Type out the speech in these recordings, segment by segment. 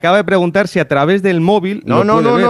acaba de preguntar si a través del móvil. No,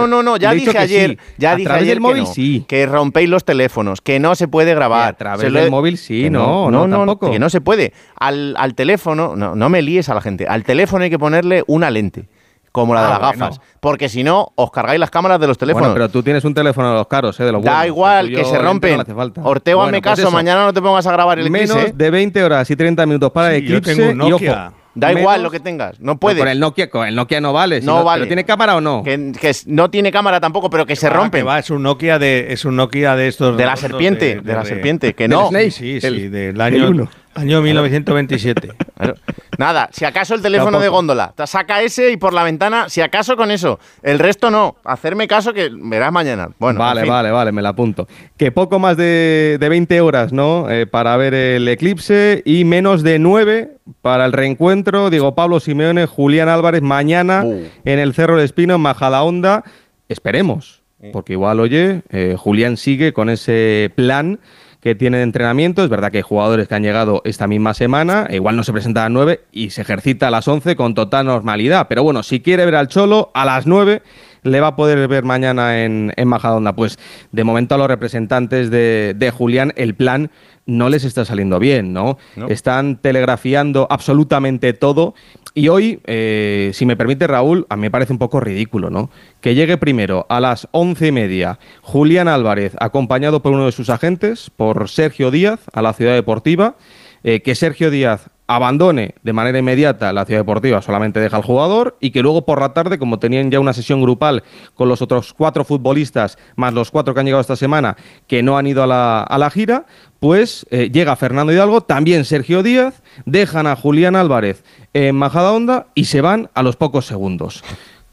ya dije ayer, a través del móvil sí. Que rompéis los teléfonos, que no se puede grabar. A través del móvil sí, no, tampoco. Que no se puede. Al teléfono, no me líes a la gente, al teléfono hay que ponerle una lente, como la de las gafas, porque si no, os cargáis las cámaras de los teléfonos. Bueno, pero tú tienes un teléfono de los caros, de los buenos. Da igual, que se rompen. No Ortego, hazme caso, mañana no te pongas a grabar el Eclipse. Menos de 20 horas y 30 minutos para el Eclipse. Yo tengo un Nokia. Y ojo, da igual lo que tengas, no puedes. Con el Nokia no vale. No vale. ¿Pero tiene cámara o no? Que no tiene cámara tampoco, pero que se rompen. Es un Nokia de estos. De la serpiente, de la serpiente, que no. Snake. Sí, del año 1927. Claro. Nada, si acaso el teléfono de góndola, te saca ese y por la ventana, si acaso con eso. El resto no. Hacerme caso que verás mañana. Bueno, vale, me la apunto. Que poco más de 20 horas, ¿no? Para ver el Eclipse y menos de 9 para el reencuentro. Diego Pablo Simeone, Julián Álvarez, mañana en el Cerro del Espino, en Majadahonda. Esperemos, porque igual, oye, Julián sigue con ese plan que tiene de entrenamiento. Es verdad que hay jugadores que han llegado esta misma semana, igual no se presenta a las 9 y se ejercita a las 11 con total normalidad. Pero bueno, si quiere ver al Cholo, a las 9 le va a poder ver mañana en Majadahonda. Pues de momento a los representantes de Julián el plan no les está saliendo bien, ¿no? Están telegrafiando absolutamente todo. Y hoy, si me permite Raúl, a mí me parece un poco ridículo, ¿no? Que llegue primero a las 11:30 Julián Álvarez, acompañado por uno de sus agentes, por Sergio Díaz, a la Ciudad Deportiva, que Sergio Díaz abandone de manera inmediata la Ciudad Deportiva, solamente deja al jugador, y que luego por la tarde, como tenían ya una sesión grupal con los otros 4 futbolistas, más los 4 que han llegado esta semana, que no han ido a la gira, pues llega Fernando Hidalgo, también Sergio Díaz, dejan a Julián Álvarez en Majadahonda y se van a los pocos segundos.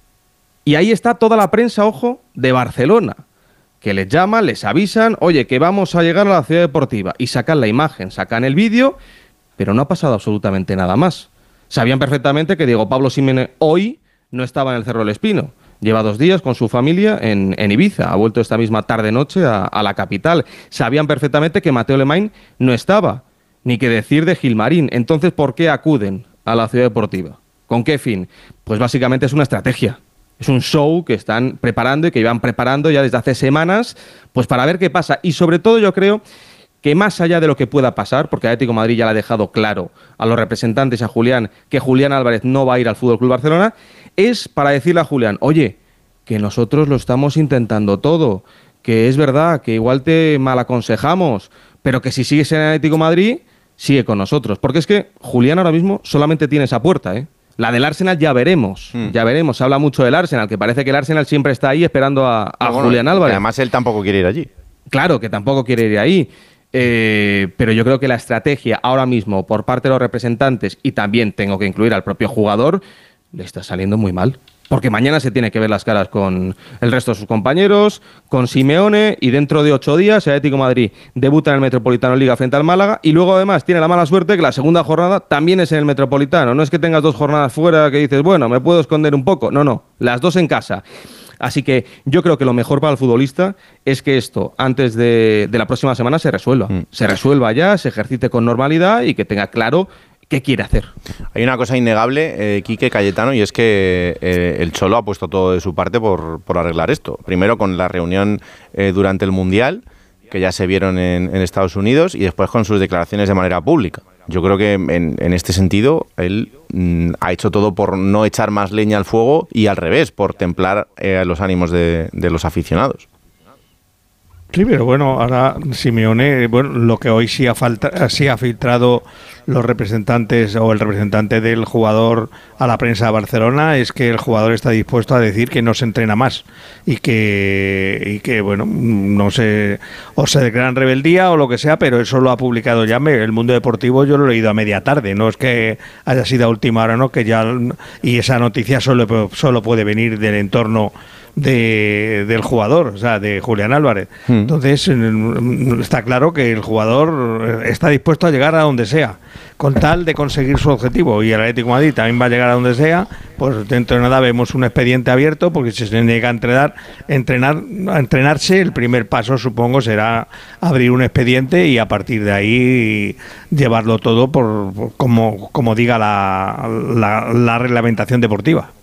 Y ahí está toda la prensa, ojo, de Barcelona, que les llaman, les avisan, oye, que vamos a llegar a la Ciudad Deportiva, y sacan la imagen, sacan el vídeo, pero no ha pasado absolutamente nada más. Sabían perfectamente que Diego Pablo Simeone hoy no estaba en el Cerro del Espino. Lleva 2 días con su familia en Ibiza. Ha vuelto esta misma tarde-noche a la capital. Sabían perfectamente que Mateo Lemay no estaba. Ni qué decir de Gilmarín. Entonces, ¿por qué acuden a la Ciudad Deportiva? ¿Con qué fin? Pues básicamente es una estrategia. Es un show que están preparando y que iban preparando ya desde hace semanas, pues para ver qué pasa. Y sobre todo yo creo que más allá de lo que pueda pasar, porque Atlético de Madrid ya le ha dejado claro a los representantes, a Julián, que Julián Álvarez no va a ir al FC Barcelona, es para decirle a Julián, oye, que nosotros lo estamos intentando todo, que es verdad, que igual te mal aconsejamos, pero que si sigues en Atlético de Madrid, sigue con nosotros. Porque es que Julián ahora mismo solamente tiene esa puerta, ¿eh? La del Arsenal ya veremos, se habla mucho del Arsenal, que parece que el Arsenal siempre está ahí esperando a Julián Álvarez. Además él tampoco quiere ir allí. Claro, que tampoco quiere ir ahí. Pero yo creo que la estrategia ahora mismo por parte de los representantes, y también tengo que incluir al propio jugador, le está saliendo muy mal. Porque mañana se tiene que ver las caras con el resto de sus compañeros, con Simeone, y dentro de 8 días el Atlético de Madrid debuta en el Metropolitano Liga frente al Málaga, y luego además tiene la mala suerte que la segunda jornada también es en el Metropolitano. No es que tengas 2 jornadas fuera que dices, bueno, me puedo esconder un poco. No, las 2 en casa. Así que yo creo que lo mejor para el futbolista es que esto, antes de la próxima semana, se resuelva. Se resuelva ya, se ejercite con normalidad y que tenga claro qué quiere hacer. Hay una cosa innegable, Quique, Cayetano, y es que el Cholo ha puesto todo de su parte por arreglar esto. Primero con la reunión durante el Mundial, que ya se vieron en Estados Unidos, y después con sus declaraciones de manera pública. Yo creo que en este sentido él ha hecho todo por no echar más leña al fuego y al revés, por templar los ánimos de los aficionados. Sí, pero bueno, ahora Simeone, bueno, lo que hoy sí ha filtrado los representantes o el representante del jugador a la prensa de Barcelona es que el jugador está dispuesto a decir que no se entrena más y que bueno, no sé, o se declaran rebeldía o lo que sea, pero eso lo ha publicado ya el Mundo Deportivo. Yo lo he leído a media tarde, no es que haya sido a última hora, ¿no? Que ya, y esa noticia solo puede venir del entorno del jugador, o sea, de Julián Álvarez. Entonces está claro que el jugador está dispuesto a llegar a donde sea, con tal de conseguir su objetivo, y el Atlético de Madrid también va a llegar a donde sea. Pues dentro de nada vemos un expediente abierto, porque si se niega a entrenarse, el primer paso, supongo, será abrir un expediente y a partir de ahí llevarlo todo por como diga la reglamentación deportiva.